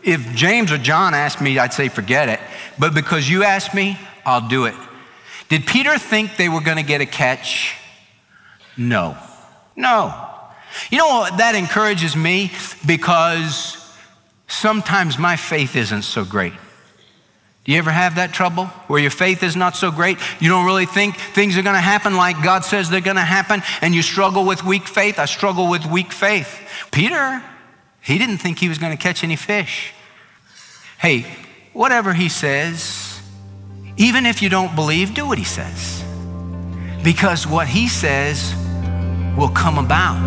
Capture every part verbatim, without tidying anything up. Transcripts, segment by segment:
if James or John asked me, I'd say forget it. But because you asked me, I'll do it. Did Peter think they were going to get a catch? No. No. You know what? That encourages me because sometimes my faith isn't so great. Do you ever have that trouble where your faith is not so great? You don't really think things are going to happen like God says they're going to happen, and you struggle with weak faith? I struggle with weak faith. Peter, he didn't think he was going to catch any fish. Hey, whatever he says, even if you don't believe, do what he says. Because what he says will come about.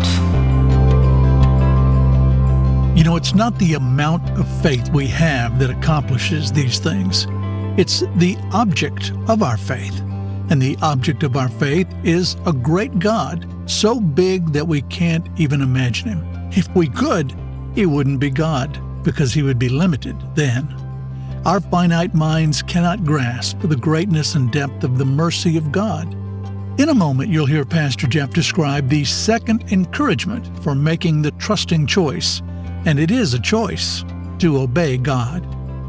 You know, it's not the amount of faith we have that accomplishes these things. It's the object of our faith. And the object of our faith is a great God, so big that we can't even imagine him. If we could, he wouldn't be God, because he would be limited then. Our finite minds cannot grasp the greatness and depth of the mercy of God. In a moment, you'll hear Pastor Jeff describe the second encouragement for making the trusting choice. And it is a choice to obey God.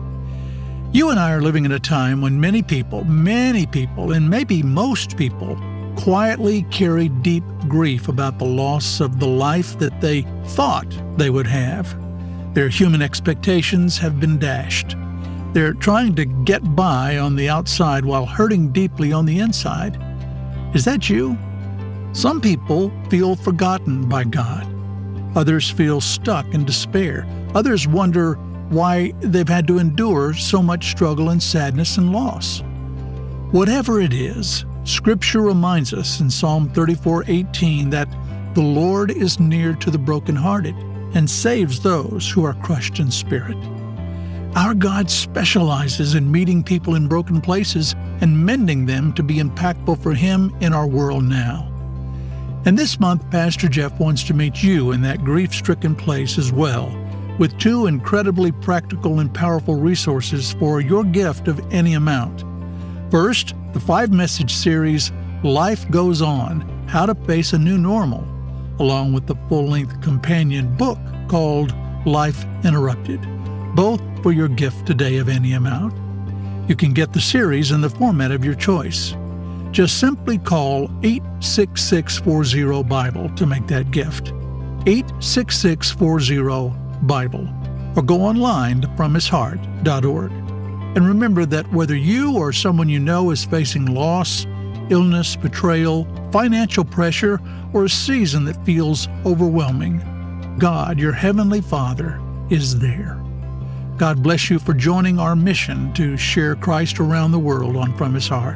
You and I are living in a time when many people, many people, and maybe most people, quietly carry deep grief about the loss of the life that they thought they would have. Their human expectations have been dashed. They're trying to get by on the outside while hurting deeply on the inside. Is that you? Some people feel forgotten by God. Others feel stuck in despair. Others wonder why they've had to endure so much struggle and sadness and loss. Whatever it is, Scripture reminds us in Psalm thirty-four eighteen that the Lord is near to the brokenhearted and saves those who are crushed in spirit. Our God specializes in meeting people in broken places and mending them to be impactful for Him in our world now. And this month, Pastor Jeff wants to meet you in that grief-stricken place as well, with two incredibly practical and powerful resources for your gift of any amount. First, the five-message series, Life Goes On, How to Face a New Normal, along with the full-length companion book called Life Interrupted, both for your gift today of any amount. You can get the series in the format of your choice. Just simply call eight six six four zero Bible to make that gift. eight six six four zero Bible. Or go online to promise heart dot org. And remember that whether you or someone you know is facing loss, illness, betrayal, financial pressure, or a season that feels overwhelming, God, your Heavenly Father, is there. God bless you for joining our mission to share Christ around the world on From His Heart.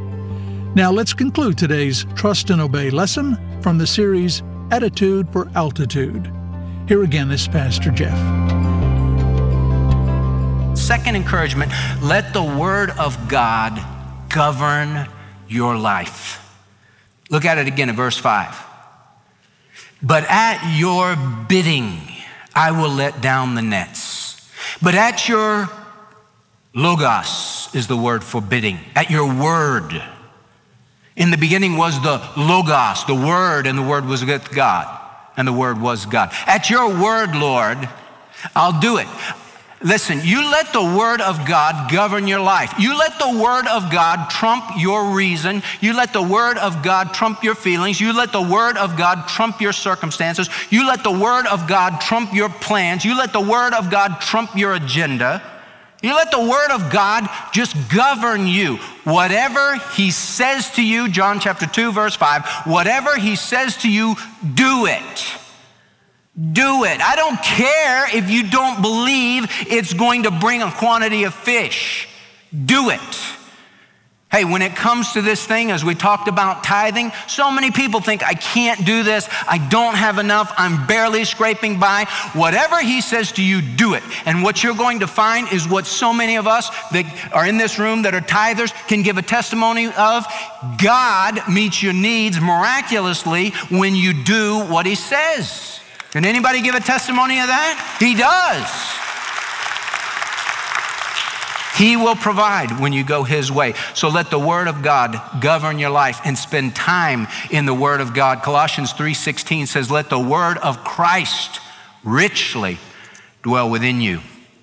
Now let's conclude today's Trust and Obey lesson from the series Attitude for Altitude. Here again is Pastor Jeff. Second encouragement, let the Word of God govern your life. Look at it again in verse five. But at your bidding, I will let down the nets. But at your logos is the word for bidding. At your word. In the beginning was the Logos, the Word, and the Word was with God, and the Word was God. At your word, Lord, I'll do it. Listen, you let the Word of God govern your life. You let the Word of God trump your reason. You let the Word of God trump your feelings. You let the Word of God trump your circumstances. You let the Word of God trump your plans. You let the Word of God trump your agenda. You let the Word of God just govern you. Whatever He says to you, John chapter two, verse five, whatever He says to you, do it. Do it. I don't care if you don't believe it's going to bring a quantity of fish. Do it. Hey, when it comes to this thing, as we talked about tithing, so many people think, I can't do this. I don't have enough. I'm barely scraping by. Whatever He says to you, do it. And what you're going to find is what so many of us that are in this room that are tithers can give a testimony of. God meets your needs miraculously when you do what He says. Can anybody give a testimony of that? He does. He will provide when you go His way. So let the Word of God govern your life and spend time in the Word of God. Colossians three sixteen says, let the Word of Christ richly dwell within you.